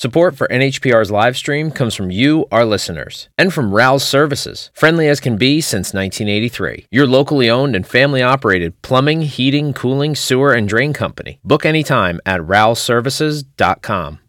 Support for NHPR's live stream comes from you, our listeners, and from Rouse Services, friendly as can be since 1983. Your locally owned and family-operated plumbing, heating, cooling, sewer, and drain company. Book anytime at rouseservices.com.